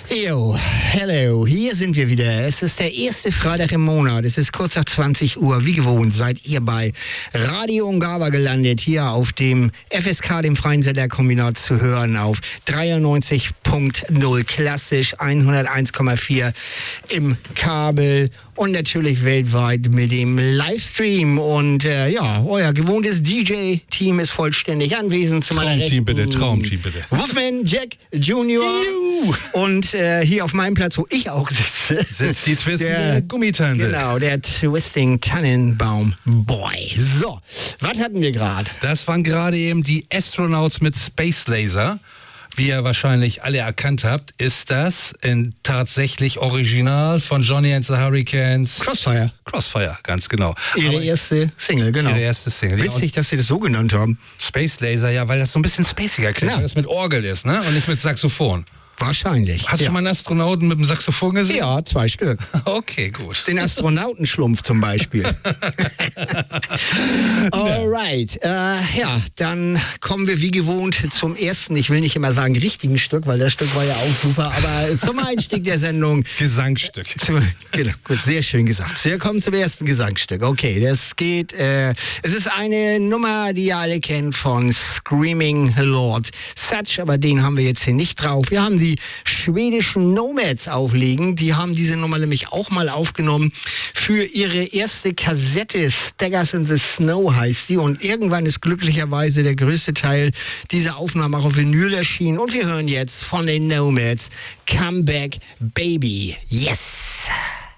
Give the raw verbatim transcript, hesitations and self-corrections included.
Jo, hello, hier sind wir wieder. Es ist der erste Freitag im Monat. Es ist kurz nach zwanzig Uhr. Wie gewohnt seid ihr bei Radio Ungava gelandet. Hier auf dem F S K, dem Freien Senderkombinat, zu hören auf dreiundneunzig Punkt null klassisch, hunderteins Komma vier im Kabel und natürlich weltweit mit dem Livestream. Und äh, ja, euer gewohntes D J-Team ist vollständig anwesend. Zu meiner Traumteam Rechten. bitte, Traumteam bitte. Wolfman Jack Junior Juhu. Und äh, hier auf meinem Platz, wo ich auch sitze, Sitzt die twistende Der- Gummitante. genau, der Twisting Tannenbaum Boy. So, was hatten wir gerade? Das waren gerade eben die Astronauts mit Space Laser. Wie ihr wahrscheinlich alle erkannt habt, ist das in tatsächlich Original von Johnny and the Hurricanes. Crossfire. Crossfire, ganz genau. Ihre Aber erste Single, genau. ihre erste Single. Ja, Witzig, dass sie das so genannt haben. und Space Laser, ja, weil das so ein bisschen spaciger klingt, Ja. weil das mit Orgel ist, ne? Und nicht mit Saxophon. Wahrscheinlich. Hast du ja. schon mal einen Astronauten mit dem Saxophon gesehen? Ja, zwei Stück. Okay, gut. Den Astronautenschlumpf zum Beispiel. Alright. Äh, ja, dann kommen wir wie gewohnt zum ersten, ich will nicht immer sagen richtigen Stück, weil das Stück war ja auch super, aber zum Einstieg der Sendung. Gesangsstück. Zu, genau, gut, sehr schön gesagt. Wir kommen zum ersten Gesangsstück. Okay, das geht, äh, es ist eine Nummer, die ihr alle kennt von Screaming Lord Sutch, aber den haben wir jetzt hier nicht drauf. Wir haben die schwedischen Nomads auflegen. Die haben diese Nummer nämlich auch mal aufgenommen für ihre erste Kassette. Staggers in the Snow heißt die. Und irgendwann ist glücklicherweise der größte Teil dieser Aufnahme auch auf Vinyl erschienen. Und wir hören jetzt von den Nomads Come Back Baby. Yes!